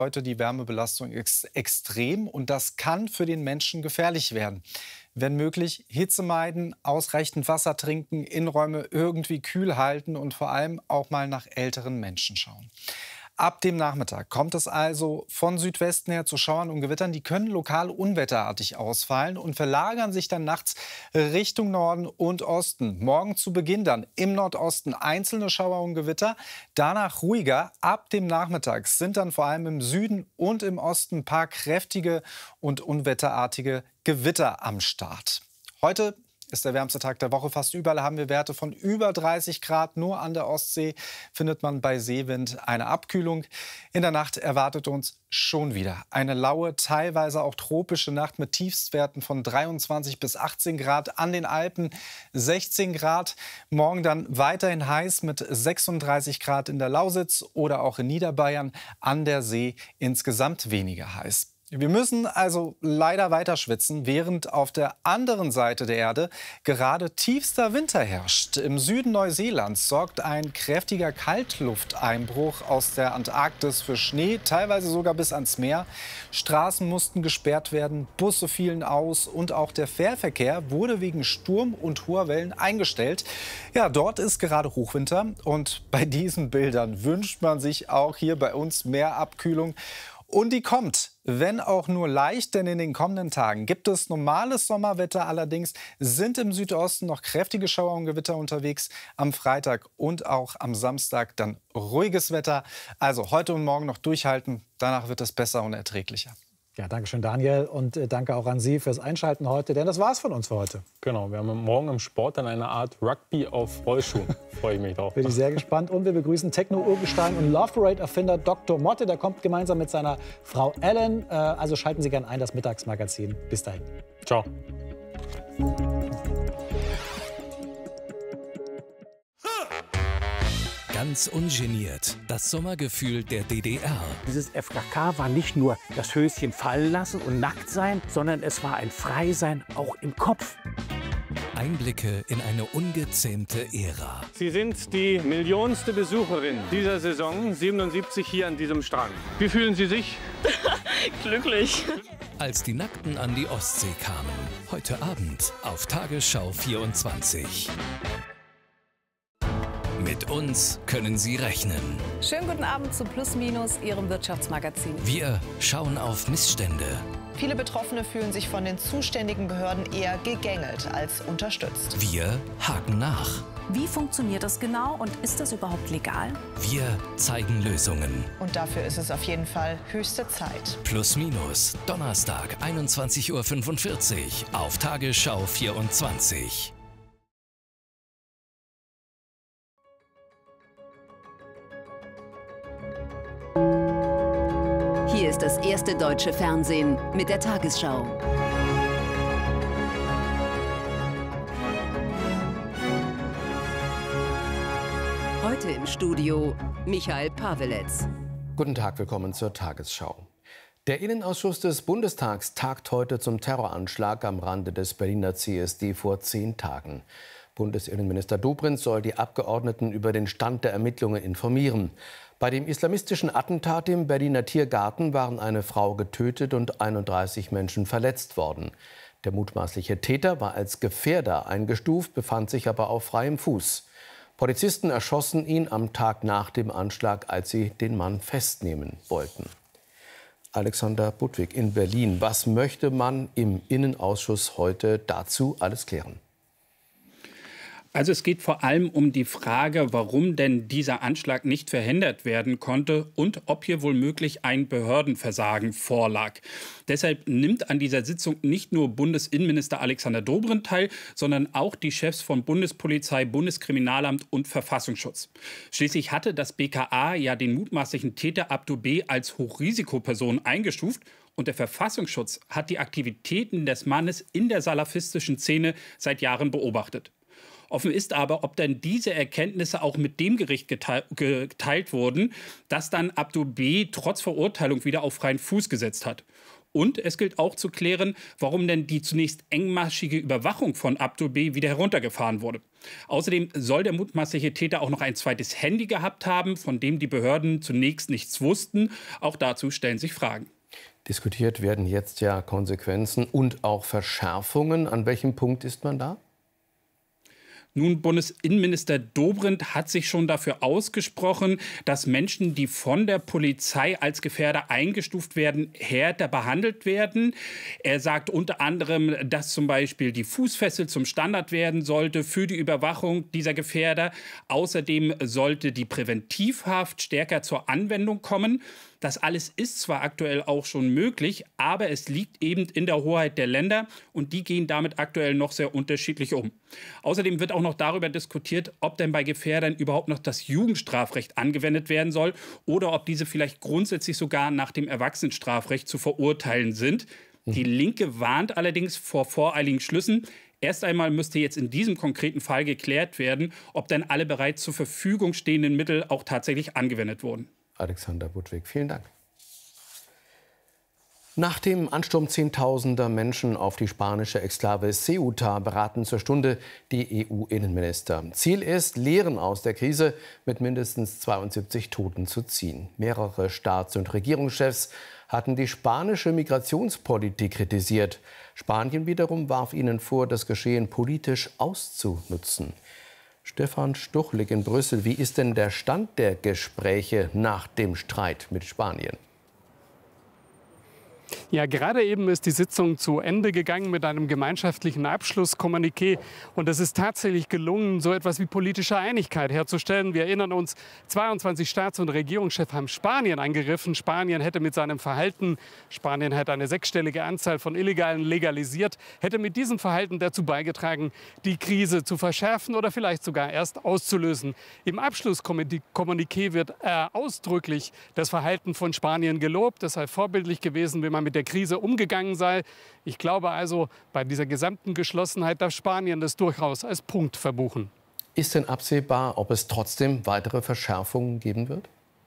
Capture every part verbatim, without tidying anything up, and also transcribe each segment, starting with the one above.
Heute die Wärmebelastung ist extrem und das kann für den Menschen gefährlich werden. Wenn möglich, Hitze meiden, ausreichend Wasser trinken, Innenräume irgendwie kühl halten und vor allem auch mal nach älteren Menschen schauen. Ab dem Nachmittag kommt es also von Südwesten her zu Schauern und Gewittern. Die können lokal unwetterartig ausfallen und verlagern sich dann nachts Richtung Norden und Osten. Morgen zu Beginn dann im Nordosten einzelne Schauer und Gewitter. Danach ruhiger. Ab dem Nachmittag sind dann vor allem im Süden und im Osten ein paar kräftige und unwetterartige Gewitter am Start. Heute ist der wärmste Tag der Woche. Fast überall haben wir Werte von über dreißig Grad. Nur an der Ostsee findet man bei Seewind eine Abkühlung. In der Nacht erwartet uns schon wieder eine laue, teilweise auch tropische Nacht mit Tiefstwerten von dreiundzwanzig bis achtzehn Grad. An den Alpen sechzehn Grad. Morgen dann weiterhin heiß mit sechsunddreißig Grad in der Lausitz oder auch in Niederbayern. An der See insgesamt weniger heiß. Wir müssen also leider weiter schwitzen, während auf der anderen Seite der Erde gerade tiefster Winter herrscht. Im Süden Neuseelands sorgt ein kräftiger Kaltlufteinbruch aus der Antarktis für Schnee, teilweise sogar bis ans Meer. Straßen mussten gesperrt werden, Busse fielen aus und auch der Fährverkehr wurde wegen Sturm und hoher Wellen eingestellt. Ja, dort ist gerade Hochwinter und bei diesen Bildern wünscht man sich auch hier bei uns mehr Abkühlung. Und die kommt, wenn auch nur leicht, denn in den kommenden Tagen gibt es normales Sommerwetter. Allerdings sind im Südosten noch kräftige Schauer und Gewitter unterwegs. Am Freitag und auch am Samstag dann ruhiges Wetter. Also heute und morgen noch durchhalten, danach wird es besser und erträglicher. Ja, danke schön, Daniel. Und äh, danke auch an Sie fürs Einschalten heute, denn das war's von uns für heute. Genau, wir haben morgen im Sport dann eine Art Rugby auf Rollschuhen. Freue ich mich drauf. Bin ich sehr gespannt. Und wir begrüßen Techno-Urgestein und Love Parade-Erfinder Doktor Motte. Der kommt gemeinsam mit seiner Frau Ellen. Äh, also schalten Sie gerne ein, das Mittagsmagazin. Bis dahin. Ciao. Ganz ungeniert. Das Sommergefühl der D D R. Dieses F K K war nicht nur das Höschen fallen lassen und nackt sein, sondern es war ein Freisein auch im Kopf. Einblicke in eine ungezähmte Ära. Sie sind die millionste Besucherin dieser Saison, siebenundsiebzig hier an diesem Strand. Wie fühlen Sie sich? Glücklich. Als die Nackten an die Ostsee kamen. Heute Abend auf Tagesschau vierundzwanzig. Mit uns können Sie rechnen. Schönen guten Abend zu Plus Minus, Ihrem Wirtschaftsmagazin. Wir schauen auf Missstände. Viele Betroffene fühlen sich von den zuständigen Behörden eher gegängelt als unterstützt. Wir haken nach. Wie funktioniert das genau und ist das überhaupt legal? Wir zeigen Lösungen. Und dafür ist es auf jeden Fall höchste Zeit. Plus Minus, Donnerstag, einundzwanzig Uhr fünfundvierzig auf Tagesschau vierundzwanzig. Hier ist das erste deutsche Fernsehen mit der Tagesschau. Heute im Studio Michael Paweletz. Guten Tag, willkommen zur Tagesschau. Der Innenausschuss des Bundestags tagt heute zum Terroranschlag am Rande des Berliner C S D vor zehn Tagen. Bundesinnenminister Dobrindt soll die Abgeordneten über den Stand der Ermittlungen informieren. Bei dem islamistischen Attentat im Berliner Tiergarten waren eine Frau getötet und einunddreißig Menschen verletzt worden. Der mutmaßliche Täter war als Gefährder eingestuft, befand sich aber auf freiem Fuß. Polizisten erschossen ihn am Tag nach dem Anschlag, als sie den Mann festnehmen wollten. Alexander Budwig in Berlin. Was möchte man im Innenausschuss heute dazu alles klären? Also es geht vor allem um die Frage, warum denn dieser Anschlag nicht verhindert werden konnte und ob hier womöglich ein Behördenversagen vorlag. Deshalb nimmt an dieser Sitzung nicht nur Bundesinnenminister Alexander Dobrindt teil, sondern auch die Chefs von Bundespolizei, Bundeskriminalamt und Verfassungsschutz. Schließlich hatte das B K A ja den mutmaßlichen Täter Abdo B. als Hochrisikoperson eingestuft. Und der Verfassungsschutz hat die Aktivitäten des Mannes in der salafistischen Szene seit Jahren beobachtet. Offen ist aber, ob dann diese Erkenntnisse auch mit dem Gericht geteilt, geteilt wurden, das dann Abdo B. trotz Verurteilung wieder auf freien Fuß gesetzt hat. Und es gilt auch zu klären, warum denn die zunächst engmaschige Überwachung von Abdul B. wieder heruntergefahren wurde. Außerdem soll der mutmaßliche Täter auch noch ein zweites Handy gehabt haben, von dem die Behörden zunächst nichts wussten. Auch dazu stellen sich Fragen. Diskutiert werden jetzt ja Konsequenzen und auch Verschärfungen. An welchem Punkt ist man da? Nun, Bundesinnenminister Dobrindt hat sich schon dafür ausgesprochen, dass Menschen, die von der Polizei als Gefährder eingestuft werden, härter behandelt werden. Er sagt unter anderem, dass zum Beispiel die Fußfessel zum Standard werden sollte für die Überwachung dieser Gefährder. Außerdem sollte die Präventivhaft stärker zur Anwendung kommen. Das alles ist zwar aktuell auch schon möglich, aber es liegt eben in der Hoheit der Länder und die gehen damit aktuell noch sehr unterschiedlich um. Außerdem wird auch noch darüber diskutiert, ob denn bei Gefährdern überhaupt noch das Jugendstrafrecht angewendet werden soll oder ob diese vielleicht grundsätzlich sogar nach dem Erwachsenenstrafrecht zu verurteilen sind. Die Linke warnt allerdings vor voreiligen Schlüssen. Erst einmal müsste jetzt in diesem konkreten Fall geklärt werden, ob denn alle bereits zur Verfügung stehenden Mittel auch tatsächlich angewendet wurden. Alexander Budwig, vielen Dank. Nach dem Ansturm zehntausender Menschen auf die spanische Exklave Ceuta beraten zur Stunde die E U-Innenminister. Ziel ist, Lehren aus der Krise mit mindestens zweiundsiebzig Toten zu ziehen. Mehrere Staats- und Regierungschefs hatten die spanische Migrationspolitik kritisiert. Spanien wiederum warf ihnen vor, das Geschehen politisch auszunutzen. Stefan Stuchlik in Brüssel. Wie ist denn der Stand der Gespräche nach dem Streit mit Spanien? Ja, gerade eben ist die Sitzung zu Ende gegangen mit einem gemeinschaftlichen Abschlusskommuniqué. Und es ist tatsächlich gelungen, so etwas wie politische Einigkeit herzustellen. Wir erinnern uns, zweiundzwanzig Staats- und Regierungschefs haben Spanien angegriffen. Spanien hätte mit seinem Verhalten, Spanien hätte eine sechsstellige Anzahl von Illegalen legalisiert, hätte mit diesem Verhalten dazu beigetragen, die Krise zu verschärfen oder vielleicht sogar erst auszulösen. Im Abschlusskommuniqué wird äh, ausdrücklich das Verhalten von Spanien gelobt. Es sei vorbildlich gewesen, wie man mit der Krise umgegangen sei. Ich glaube also, bei dieser gesamten Geschlossenheit darf Spanien das durchaus als Punkt verbuchen. Ist denn absehbar, ob es trotzdem weitere Verschärfungen geben wird?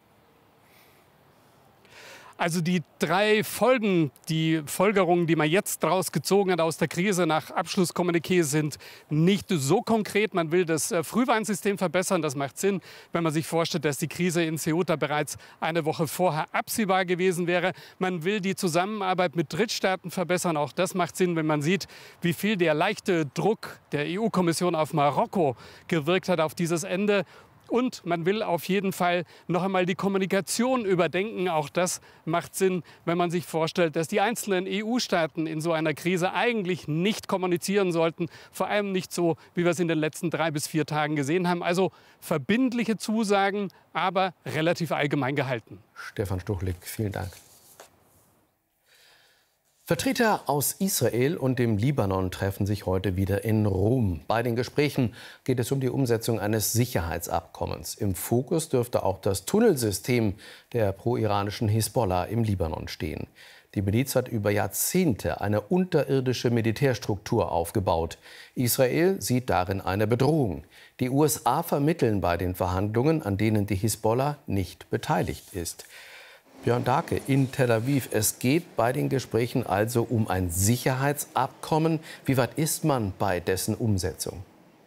Also die drei Folgen, die Folgerungen, die man jetzt daraus gezogen hat aus der Krise nach Abschlusskommuniqué, sind nicht so konkret. Man will das Frühwarnsystem verbessern. Das macht Sinn, wenn man sich vorstellt, dass die Krise in Ceuta bereits eine Woche vorher absehbar gewesen wäre. Man will die Zusammenarbeit mit Drittstaaten verbessern. Auch das macht Sinn, wenn man sieht, wie viel der leichte Druck der E U-Kommission auf Marokko gewirkt hat auf dieses Ende. Und man will auf jeden Fall noch einmal die Kommunikation überdenken. Auch das macht Sinn, wenn man sich vorstellt, dass die einzelnen E U-Staaten in so einer Krise eigentlich nicht kommunizieren sollten. Vor allem nicht so, wie wir es in den letzten drei bis vier Tagen gesehen haben. Also verbindliche Zusagen, aber relativ allgemein gehalten. Stefan Stuchlik, vielen Dank. Vertreter aus Israel und dem Libanon treffen sich heute wieder in Rom. Bei den Gesprächen geht es um die Umsetzung eines Sicherheitsabkommens. Im Fokus dürfte auch das Tunnelsystem der pro-iranischen Hisbollah im Libanon stehen. Die Miliz hat über Jahrzehnte eine unterirdische Militärstruktur aufgebaut. Israel sieht darin eine Bedrohung. Die U S A vermitteln bei den Verhandlungen, an denen die Hisbollah nicht beteiligt ist. Björn Dahlke in Tel Aviv. Es geht bei den Gesprächen also um ein Sicherheitsabkommen. Wie weit ist man bei dessen Umsetzung?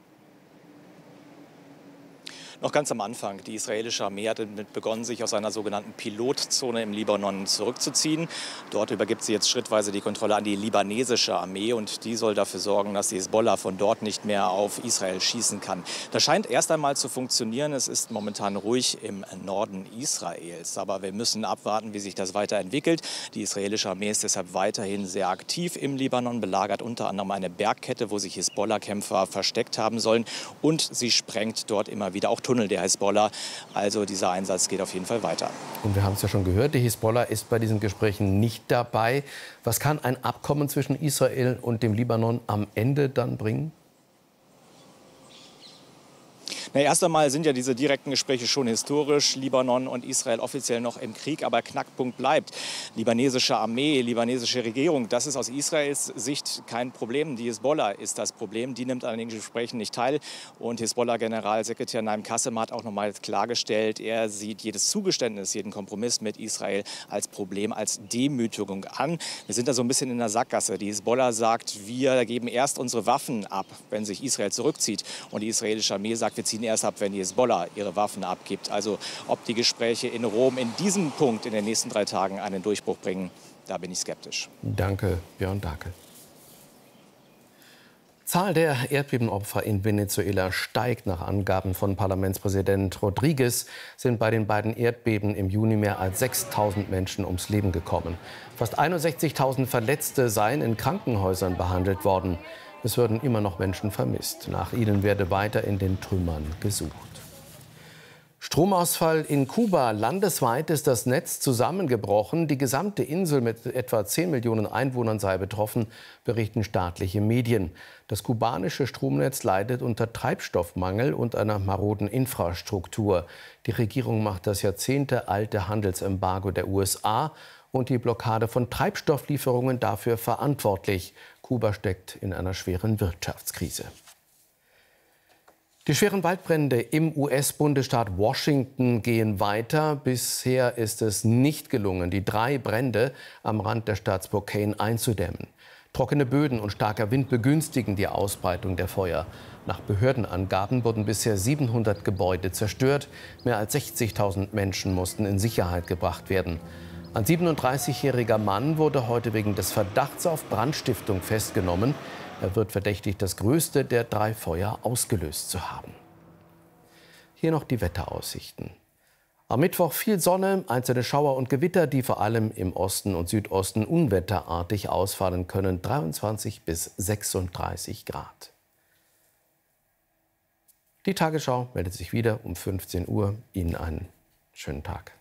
Noch ganz am Anfang. Die israelische Armee hat damit begonnen, sich aus einer sogenannten Pilotzone im Libanon zurückzuziehen. Dort übergibt sie jetzt schrittweise die Kontrolle an die libanesische Armee. Und die soll dafür sorgen, dass die Hisbollah von dort nicht mehr auf Israel schießen kann. Das scheint erst einmal zu funktionieren. Es ist momentan ruhig im Norden Israels. Aber wir müssen abwarten, wie sich das weiterentwickelt. Die israelische Armee ist deshalb weiterhin sehr aktiv im Libanon, belagert unter anderem eine Bergkette, wo sich Hisbollah-Kämpfer versteckt haben sollen. Und sie sprengt dort immer wieder auch Tunnel der Hisbollah. Also dieser Einsatz geht auf jeden Fall weiter. Und wir haben es ja schon gehört, die Hisbollah ist bei diesen Gesprächen nicht dabei. Was kann ein Abkommen zwischen Israel und dem Libanon am Ende dann bringen? Na, erst einmal sind ja diese direkten Gespräche schon historisch. Libanon und Israel offiziell noch im Krieg, aber Knackpunkt bleibt. Libanesische Armee, libanesische Regierung, das ist aus Israels Sicht kein Problem. Die Hisbollah ist das Problem. Die nimmt an den Gesprächen nicht teil. Und Hisbollah-Generalsekretär Naim Qassem hat auch noch mal klargestellt, er sieht jedes Zugeständnis, jeden Kompromiss mit Israel als Problem, als Demütigung an. Wir sind da so ein bisschen in der Sackgasse. Die Hisbollah sagt, wir geben erst unsere Waffen ab, wenn sich Israel zurückzieht. Und die israelische Armee sagt, wir ziehen erst ab, wenn die Hisbollah ihre Waffen abgibt. Also ob die Gespräche in Rom in diesem Punkt in den nächsten drei Tagen einen Durchbruch bringen, da bin ich skeptisch. Danke, Björn Dakel. Zahl der Erdbebenopfer in Venezuela steigt. Nach Angaben von Parlamentspräsident Rodriguez sind bei den beiden Erdbeben im Juni mehr als sechstausend Menschen ums Leben gekommen. Fast einundsechzigtausend Verletzte seien in Krankenhäusern behandelt worden. Es würden immer noch Menschen vermisst. Nach ihnen werde weiter in den Trümmern gesucht. Stromausfall in Kuba. Landesweit ist das Netz zusammengebrochen. Die gesamte Insel mit etwa zehn Millionen Einwohnern sei betroffen, berichten staatliche Medien. Das kubanische Stromnetz leidet unter Treibstoffmangel und einer maroden Infrastruktur. Die Regierung macht das jahrzehntealte Handelsembargo der U S A und die Blockade von Treibstofflieferungen dafür verantwortlich. Kuba steckt in einer schweren Wirtschaftskrise. Die schweren Waldbrände im U S-Bundesstaat Washington gehen weiter. Bisher ist es nicht gelungen, die drei Brände am Rand der Stadt Spokane einzudämmen. Trockene Böden und starker Wind begünstigen die Ausbreitung der Feuer. Nach Behördenangaben wurden bisher siebenhundert Gebäude zerstört. Mehr als sechzigtausend Menschen mussten in Sicherheit gebracht werden. Ein siebenunddreißigjähriger Mann wurde heute wegen des Verdachts auf Brandstiftung festgenommen. Er wird verdächtigt, das größte der drei Feuer ausgelöst zu haben. Hier noch die Wetteraussichten. Am Mittwoch viel Sonne, einzelne Schauer und Gewitter, die vor allem im Osten und Südosten unwetterartig ausfallen können. dreiundzwanzig bis sechsunddreißig Grad. Die Tagesschau meldet sich wieder um fünfzehn Uhr. Ihnen einen schönen Tag.